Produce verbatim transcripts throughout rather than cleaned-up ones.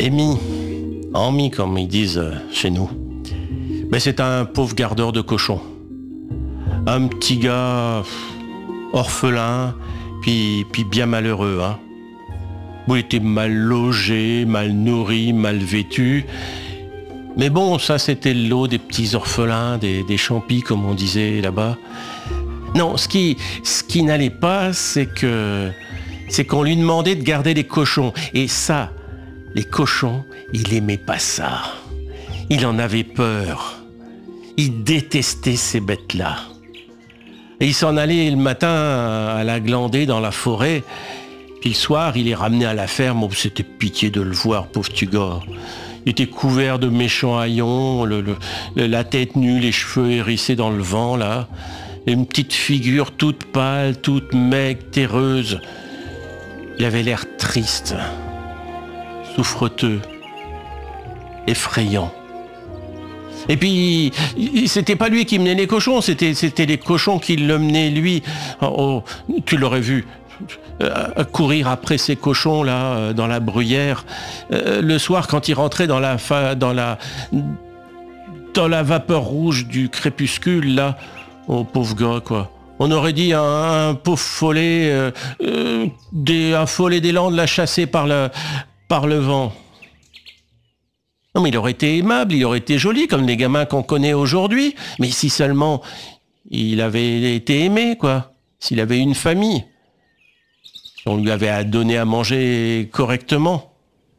Amy, Amy comme ils disent chez nous, mais c'est un pauvre gardeur de cochons. Un petit gars orphelin, puis, puis bien malheureux. Hein. Bon, il était mal logé, mal nourri, mal vêtu. Mais bon, ça c'était le lot des petits orphelins, des, des champis comme on disait là-bas. Non, ce qui, ce qui n'allait pas, c'est que c'est qu'on lui demandait de garder les cochons. Et ça, les cochons, il aimait pas ça. Il en avait peur. Il détestait ces bêtes-là. Et il s'en allait le matin à la glander dans la forêt. Puis le soir, il les ramenait à la ferme. Oh, c'était pitié de le voir, pauvre petit gars. Il était couvert de méchants haillons, le, le, la tête nue, les cheveux hérissés dans le vent, là. Et une petite figure toute pâle, toute maigre, terreuse. Il avait l'air triste, souffreteux, effrayant. Et puis, c'était pas lui qui menait les cochons, c'était, c'était les cochons qui le menaient lui. Oh, tu l'aurais vu. Euh, courir après ces cochons là euh, dans la bruyère euh, le soir quand il rentrait dans la fa- dans la dans la vapeur rouge du crépuscule là, oh pauvre gars quoi. On aurait dit un, un pauvre follet euh, euh, des, un follet des Landes l'a chassé par le par le vent. Non mais il aurait été aimable, il aurait été joli comme les gamins qu'on connaît aujourd'hui, mais si seulement il avait été aimé quoi, s'il avait une famille. On lui avait donné à manger correctement.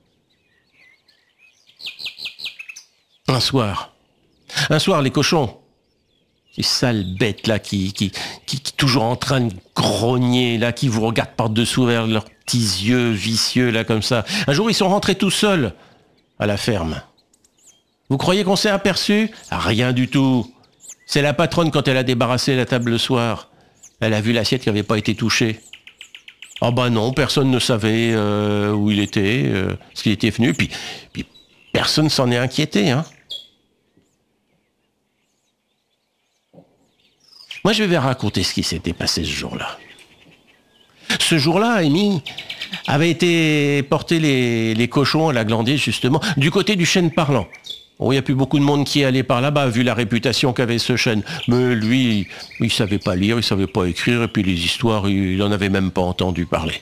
Un soir, un soir, les cochons, ces sales bêtes là qui, qui, qui, qui toujours en train de grogner là, qui vous regardent par-dessous vers leurs petits yeux vicieux là comme ça. Un jour, ils sont rentrés tout seuls à la ferme. Vous croyez qu'on s'est aperçu ? Rien du tout. C'est la patronne quand elle a débarrassé la table le soir. Elle a vu l'assiette qui n'avait pas été touchée. Ah bah non, personne ne savait euh, où il était, euh, ce qu'il était venu, puis, puis personne s'en est inquiété. Hein. Moi, je vais raconter ce qui s'était passé ce jour-là. Ce jour-là, Amy avait été porter les, les cochons à la glandée, justement, du côté du chêne parlant. Bon, il n'y a plus beaucoup de monde qui allait par là-bas, vu la réputation qu'avait ce chêne. Mais lui, il ne savait pas lire, il ne savait pas écrire, et puis les histoires, il n'en avait même pas entendu parler.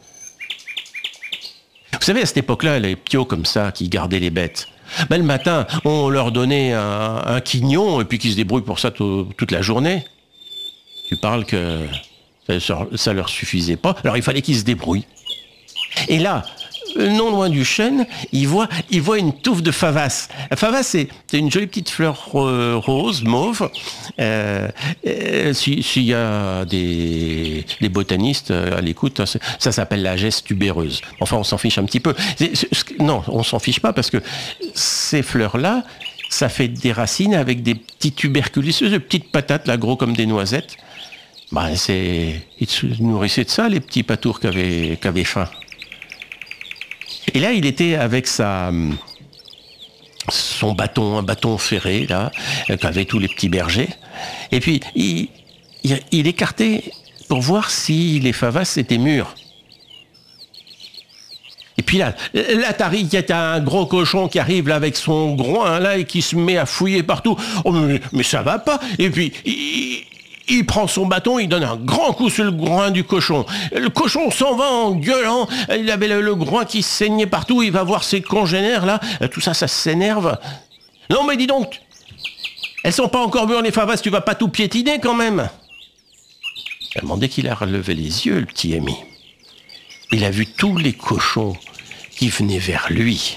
Vous savez, à cette époque-là, les ptios comme ça, qui gardaient les bêtes, ben, le matin, on leur donnait un, un quignon, et puis qu'ils se débrouillent pour ça t- toute la journée. Tu parles que ça ne leur suffisait pas, alors il fallait qu'ils se débrouillent. Et là, non loin du chêne, il voit, il voit une touffe de favas. La favas, c'est, c'est une jolie petite fleur euh, rose, mauve. Euh, euh, s'il si y a des, des botanistes à l'écoute, ça, ça s'appelle la gesse tubéreuse. Enfin, on s'en fiche un petit peu. C'est, c'est, non, on s'en fiche pas parce que ces fleurs-là, ça fait des racines avec des petits tubercules, de petites patates, là, gros comme des noisettes. Ben, c'est, ils se nourrissaient de ça, les petits patours qui avaient, qui avaient faim. Et là, il était avec sa, son bâton, un bâton ferré, là, qu'avaient tous les petits bergers. Et puis, il, il, il écartait pour voir si les favas étaient mûres. Et puis là, là t'arrives, il y a un gros cochon qui arrive là avec son groin, là, et qui se met à fouiller partout. Oh, mais, mais ça va pas. Et puis, il... Il prend son bâton, il donne un grand coup sur le groin du cochon. Le cochon s'en va en gueulant. Il avait le, le groin qui saignait partout. Il va voir ses congénères, là. Tout ça, ça s'énerve. Non, mais dis donc, elles sont pas encore mûres, les favas. Tu vas pas tout piétiner, quand même. Dès qu'il a relevé les yeux, le petit ami, il a vu tous les cochons qui venaient vers lui.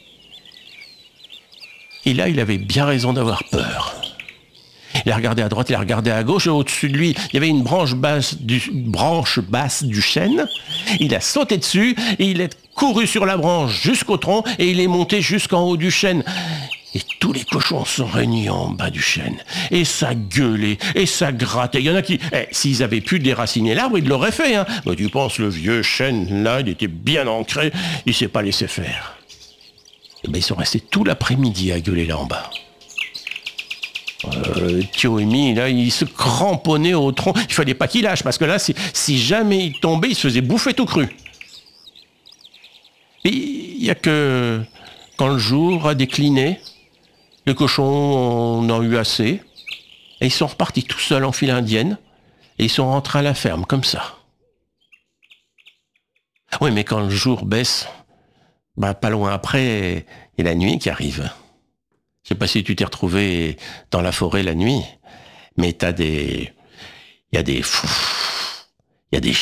Et là, il avait bien raison d'avoir peur. Il a regardé à droite, il a regardé à gauche, et au-dessus de lui, il y avait une branche basse du, branche basse du chêne. Il a sauté dessus, et il est couru sur la branche jusqu'au tronc, et il est monté jusqu'en haut du chêne. Et tous les cochons sont réunis en bas du chêne. Et ça gueulait, et ça grattait. Il y en a qui, eh, s'ils avaient pu déraciner l'arbre, ils l'auraient fait. Hein. Mais tu penses, le vieux chêne, là, il était bien ancré, il s'est pas laissé faire. Et ben, ils sont restés tout l'après-midi à gueuler là en bas. Euh, Tio Amy, là, il se cramponnait au tronc. Il fallait pas qu'il lâche, parce que là, si, si jamais il tombait, il se faisait bouffer tout cru. Et il y a que quand le jour a décliné, les cochons en ont eu assez, et ils sont repartis tout seuls en file indienne, et ils sont rentrés à la ferme, comme ça. Oui, mais quand le jour baisse, bah, pas loin après, il y a la nuit qui arrive. Je sais pas si tu t'es retrouvé dans la forêt la nuit, mais t'as des... Il y a des... Il y a des...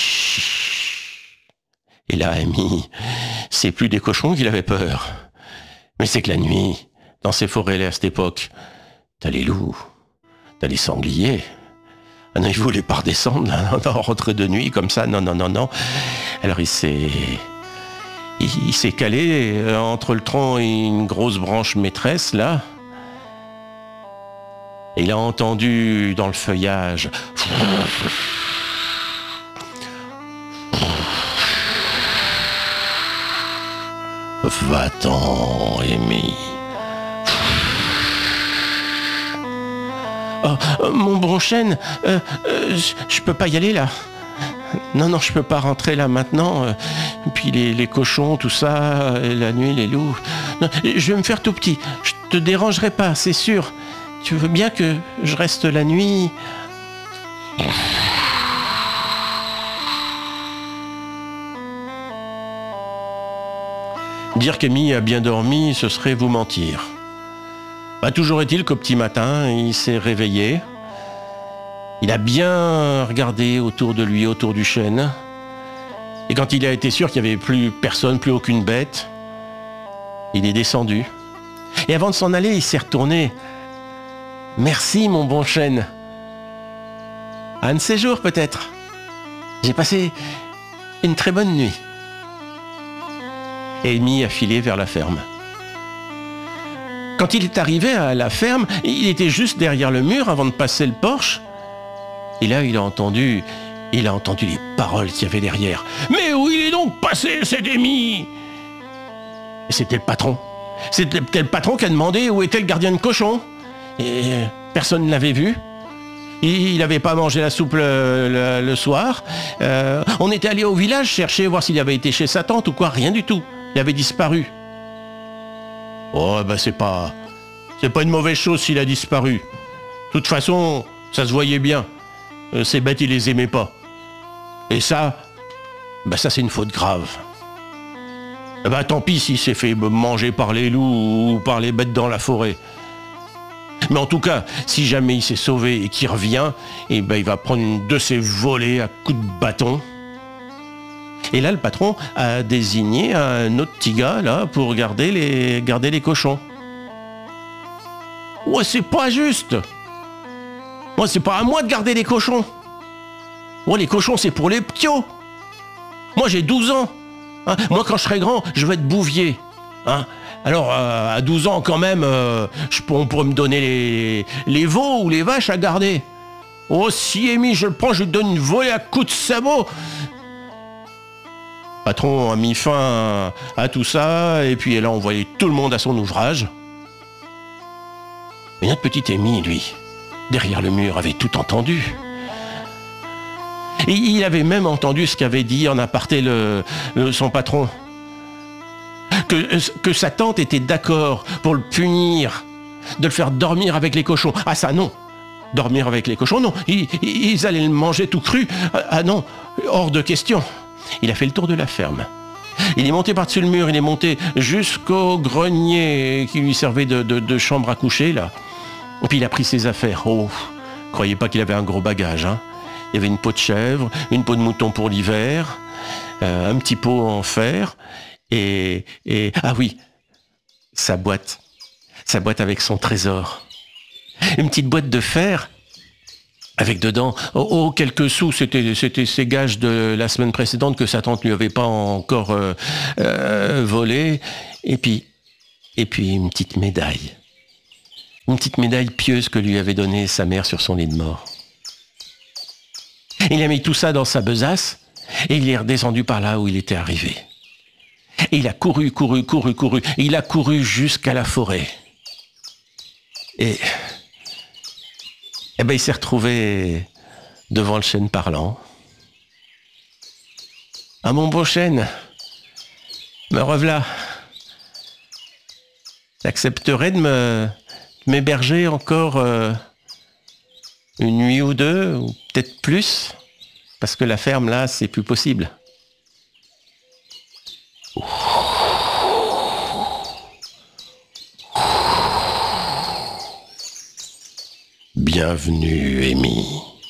Et là, Amy, c'est plus des cochons qu'il avait peur. Mais c'est que la nuit, dans ces forêts-là à cette époque, t'as les loups, t'as les sangliers. Ah non, il voulait pas redescendre, non, non, rentrer de nuit comme ça, non, non, non, non. Alors il s'est... Il, il s'est calé entre le tronc et une grosse branche maîtresse, là. Et il a entendu dans le feuillage... Va-t'en, Amy. Oh, euh, mon bon chêne, euh, euh, je peux pas y aller là. Non, non, je peux pas rentrer là maintenant. Euh, puis les, les cochons, tout ça, et la nuit, les loups. Non, je vais me faire tout petit. Je te dérangerai pas, c'est sûr. Tu veux bien que je reste la nuit? Dire qu'Amy a bien dormi, ce serait vous mentir. Bah, toujours est-il qu'au petit matin, il s'est réveillé. Il a bien regardé autour de lui, autour du chêne. Et quand il a été sûr qu'il n'y avait plus personne, plus aucune bête, il est descendu. Et avant de s'en aller, il s'est retourné. « Merci, mon bon chêne. Un de ces jours, peut-être. J'ai passé une très bonne nuit. » Et Amy a filé vers la ferme. Quand il est arrivé à la ferme, il était juste derrière le mur avant de passer le porche. Et là, il a entendu, il a entendu les paroles qu'il y avait derrière. « Mais où il est donc passé, cet Amy ?» Et c'était le patron. C'était peut-être le patron qui a demandé où était le gardien de cochon. Et personne ne l'avait vu. Il n'avait pas mangé la soupe le, le, le soir. Euh, on était allé au village chercher, voir s'il avait été chez sa tante ou quoi. Rien du tout. Il avait disparu. Oh, ben c'est pas... C'est pas une mauvaise chose s'il a disparu. De toute façon, ça se voyait bien. Euh, ces bêtes, il les aimait pas. Et ça, ben ça c'est une faute grave. Eh ben tant pis s'il s'est fait manger par les loups ou par les bêtes dans la forêt. Mais en tout cas, si jamais il s'est sauvé et qu'il revient, eh ben il va prendre une de ses volées à coups de bâton. Et là, le patron a désigné un autre petit gars là pour garder les, garder les cochons. Ouais, c'est pas juste. Moi, c'est pas à moi de garder les cochons. Moi, les cochons, c'est pour les ptios. Moi, j'ai douze ans. Hein, moi, quand je serai grand, je vais être bouvier. Hein. Alors, euh, à douze ans, quand même, euh, je, on pourrait me donner les, les veaux ou les vaches à garder. Oh, si Amy, je le prends, je lui donne une volée à coups de sabot. Le patron a mis fin à tout ça, et puis là, on voyait tout le monde à son ouvrage. Mais notre petit Amy, lui, derrière le mur, avait tout entendu. Et il avait même entendu ce qu'avait dit en aparté le, le, son patron. Que, que sa tante était d'accord pour le punir, de le faire dormir avec les cochons. Ah ça non, dormir avec les cochons, non, ils, ils allaient le manger tout cru. Ah non, hors de question. Il a fait le tour de la ferme. Il est monté par-dessus le mur, il est monté jusqu'au grenier qui lui servait de, de, de chambre à coucher, là. Et puis il a pris ses affaires. Oh, croyez pas qu'il avait un gros bagage, hein. Il y avait une peau de chèvre, une peau de mouton pour l'hiver, euh, un petit pot en fer, et, et... Ah oui, sa boîte. Sa boîte avec son trésor. Une petite boîte de fer avec dedans, oh, oh quelques sous, c'était, c'était ses gages de la semaine précédente que sa tante lui avait pas encore euh, euh, volé. Et puis, et puis une petite médaille. Une petite médaille pieuse que lui avait donnée sa mère sur son lit de mort. Il a mis tout ça dans sa besace et il est redescendu par là où il était arrivé. Et il a couru, couru, couru, couru. Et il a couru jusqu'à la forêt. Et, et ben il s'est retrouvé devant le chêne parlant. « Ah mon beau chêne, me revoilà. t'accepterais de me de m'héberger encore euh, une nuit ou deux, ou peut-être plus, parce que la ferme là, c'est plus possible. Bienvenue, Amy.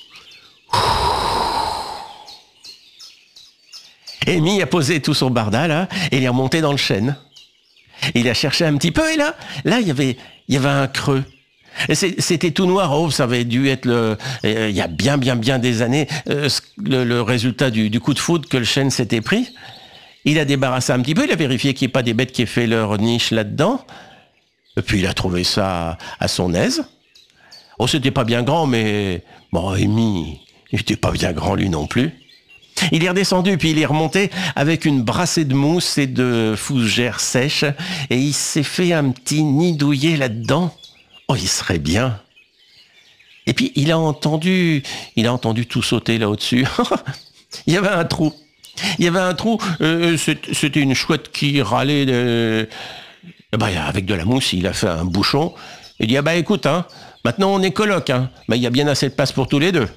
Amy a posé tout son barda là, et il est remonté dans le chêne. Il a cherché un petit peu, et là, là, il y avait, il y avait un creux. Et c'était tout noir. Oh, ça avait dû être le, euh, il y a bien, bien, bien des années, euh, le, le résultat du, du coup de foudre que le chêne s'était pris. Il a débarrassé un petit peu, il a vérifié qu'il n'y ait pas des bêtes qui aient fait leur niche là-dedans. Et puis il a trouvé ça à son aise. Oh, c'était pas bien grand, mais bon, Amy, il n'était pas bien grand lui non plus. Il est redescendu, puis il est remonté avec une brassée de mousse et de fougères sèches, et il s'est fait un petit nid douillet là-dedans. Oh, il serait bien. Et puis il a entendu, il a entendu tout sauter là au-dessus. Il y avait un trou. Il y avait un trou. Euh, c'était une chouette qui râlait. De... Bah, avec de la mousse, il a fait un bouchon. Il dit ah bah écoute, hein, maintenant on est coloc, hein. Bah, il y a bien assez de place pour tous les deux.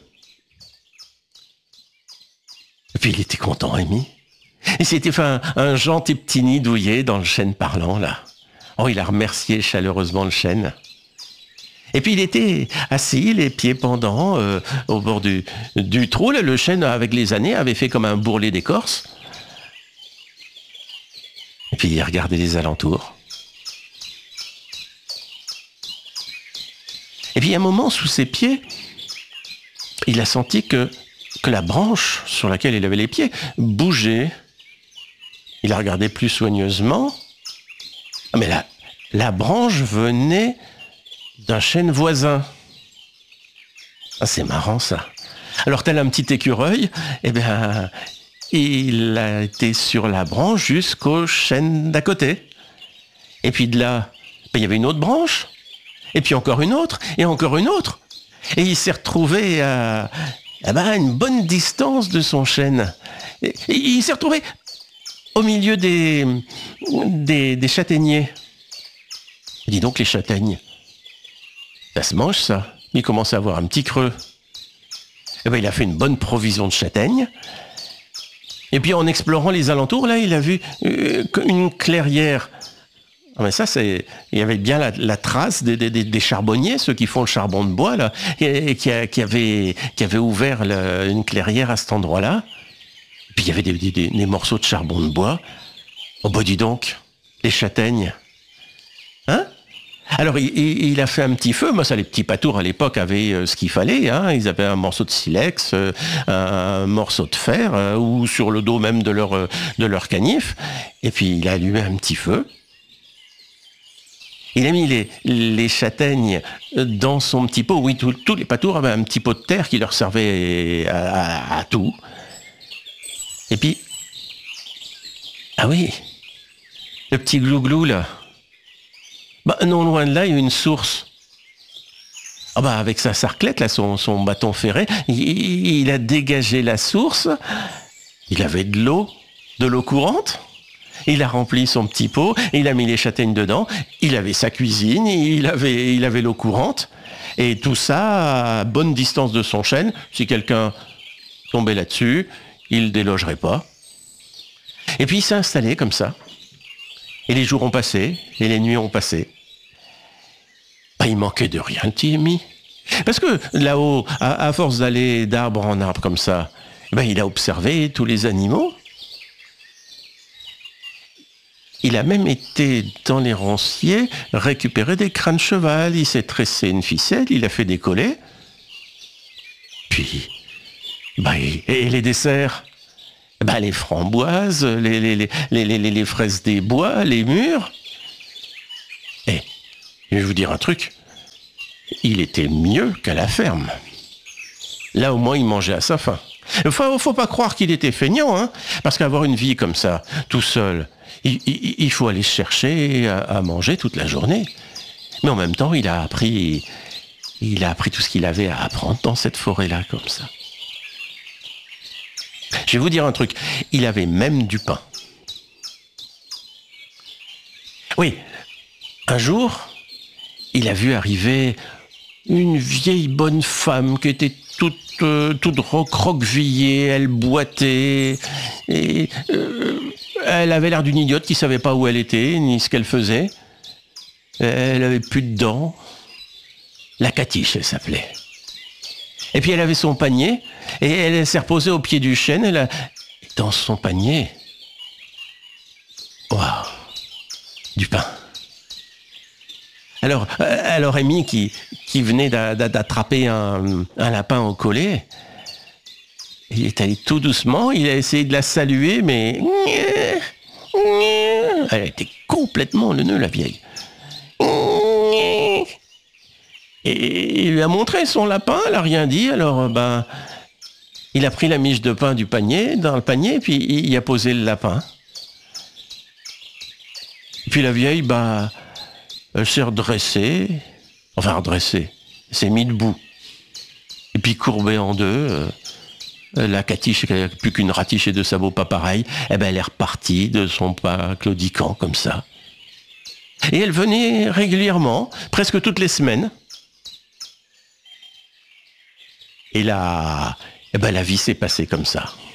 Et puis il était content, Amy. Il s'était fait un, un gentil petit nid douillet dans le chêne parlant là. Oh, il a remercié chaleureusement le chêne. Et puis il était assis, les pieds pendants, euh, au bord du, du trou. Là, le chêne, avec les années, avait fait comme un bourrelet d'écorce. Et puis il regardait les alentours. Et puis à un moment, sous ses pieds, il a senti que, que la branche sur laquelle il avait les pieds bougeait. Il a regardé plus soigneusement. Ah, mais la, la branche venait d'un chêne voisin. Ah, c'est marrant ça. Alors tel un petit écureuil, eh bien, il a été sur la branche jusqu'au chêne d'à côté. Et puis de là, ben, il y avait une autre branche, et puis encore une autre, et encore une autre. Et il s'est retrouvé à, eh ben, à une bonne distance de son chêne. Et, et il s'est retrouvé au milieu des, des, des châtaigniers. Dis donc les châtaignes. Ça se mange, ça. Il commence à avoir un petit creux. Et ben, il a fait une bonne provision de châtaignes. Et puis, en explorant les alentours, là, il a vu euh, une clairière. Ah, mais ça, c'est... Il y avait bien la, la trace des, des, des charbonniers, ceux qui font le charbon de bois, là, et, et qui, a, qui, avaient, qui avaient ouvert le, une clairière à cet endroit-là. Et puis, il y avait des, des, des morceaux de charbon de bois. Oh, bah, dis donc, les châtaignes. Hein? Alors, il, il a fait un petit feu. Moi, ça, les petits patours, à l'époque, avaient euh, ce qu'il fallait. Hein. Ils avaient un morceau de silex, euh, un morceau de fer, euh, ou sur le dos même de leur, euh, de leur canif. Et puis, il a allumé un petit feu. Il a mis les, les châtaignes dans son petit pot. Oui, tous les patours avaient un petit pot de terre qui leur servait à, à, à tout. Et puis... Ah oui, le petit glouglou, là. Bah, non loin de là, il y a une source. Ah bah, avec sa sarclette, là, son, son bâton ferré, il, il a dégagé la source. Il avait de l'eau, de l'eau courante. Il a rempli son petit pot, il a mis les châtaignes dedans. Il avait sa cuisine, il avait, il avait l'eau courante. Et tout ça à bonne distance de son chêne. Si quelqu'un tombait là-dessus, il ne délogerait pas. Et puis il s'est installé comme ça. Et les jours ont passé, et les nuits ont passé. Ben, il manquait de rien, le petit Amy. Parce que là-haut, à, à force d'aller d'arbre en arbre comme ça, ben, il a observé tous les animaux. Il a même été dans les ronciers récupérer des crânes de cheval. Il s'est tressé une ficelle, il a fait des collets. Puis, ben, et les desserts? Ben, les framboises, les, les, les, les, les, les fraises des bois, les mûres. Et je vais vous dire un truc, il était mieux qu'à la ferme. Là, au moins, il mangeait à sa faim. Il faut, faut pas croire qu'il était feignant, hein, parce qu'avoir une vie comme ça, tout seul, il, il, il faut aller chercher à, à manger toute la journée. Mais en même temps, il a appris, il a appris tout ce qu'il avait à apprendre dans cette forêt-là, comme ça. Je vais vous dire un truc, il avait même du pain. Oui, Un jour, il a vu arriver une vieille bonne femme qui était toute, euh, toute recroquevillée, elle boitait, et euh, elle avait l'air d'une idiote qui savait pas où elle était, ni ce qu'elle faisait. Elle avait plus de dents. La Catiche, elle s'appelait. Et puis elle avait son panier, et elle s'est reposée au pied du chêne, elle a... dans son panier, waouh, du pain. Alors, alors Rémi, qui, qui venait d'a- d'a- d'attraper un, un lapin au collet, il est allé tout doucement, il a essayé de la saluer, mais... Elle était complètement le nœud, la vieille. Et il lui a montré son lapin, elle n'a rien dit, alors ben, il a pris la miche de pain du panier, dans le panier, puis il y a posé le lapin. Puis la vieille, ben, elle s'est redressée, enfin redressée, elle s'est mise debout. Et puis courbée en deux, euh, la Catiche, qui n'avait plus qu'une ratiche et deux sabots pas pareils, eh ben elle est repartie de son pas claudiquant comme ça. Et elle venait régulièrement, presque toutes les semaines. Et là, eh ben la vie s'est passée comme ça.